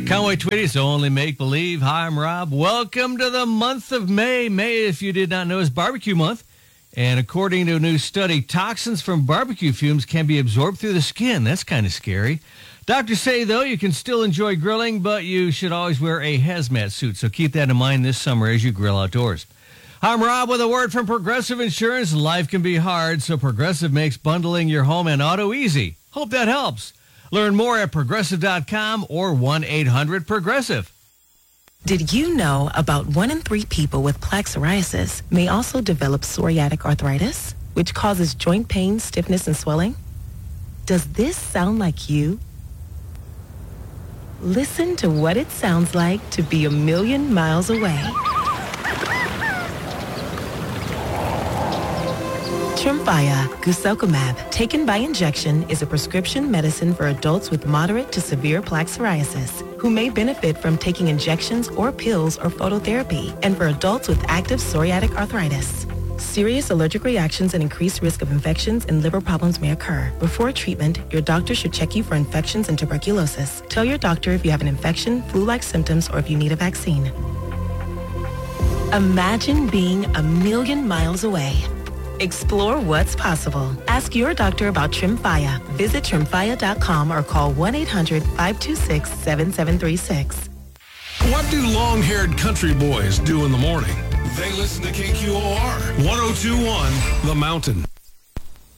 Conway Twitty's Only Make Believe. Hi, I'm Rob. Welcome to the month of May. May, if you did not know, is barbecue month. And according to a new study, toxins from barbecue fumes can be absorbed through the skin. That's kind of scary. Doctors say, though, you can still enjoy grilling, but you should always wear a hazmat suit. So keep that in mind this summer as you grill outdoors. I'm Rob with a word from Progressive Insurance. Life can be hard, so Progressive makes bundling your home and auto easy. Hope that helps. Learn more at Progressive.com or 1-800-PROGRESSIVE. Did you know about 1 in 3 people with plaque psoriasis may also develop psoriatic arthritis, which causes joint pain, stiffness, and swelling? Does this sound like you? Listen to what it sounds like to be a million miles away. Tremfya guselkumab, taken by injection, is a prescription medicine for adults with moderate to severe plaque psoriasis who may benefit from taking injections or pills or phototherapy, and for adults with active psoriatic arthritis. Serious allergic reactions and increased risk of infections and liver problems may occur. Before treatment, your doctor should check you for infections and tuberculosis. Tell your doctor if you have an infection, flu-like symptoms, or if you need a vaccine. Imagine being a million miles away. Explore what's possible. Ask your doctor about Tremfya. Visit Tremfya.com or call 1-800-526-7736. What do long-haired country boys do in the morning? They listen to KQOR 1021 The Mountain.